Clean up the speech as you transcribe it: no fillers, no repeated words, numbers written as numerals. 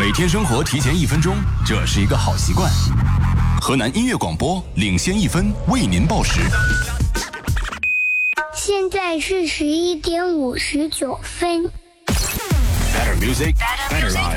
每天生活提前1分钟，这是一个好习惯。河南音乐广播领先1分，为您报时。 现在是11点59分。 Better music, better life.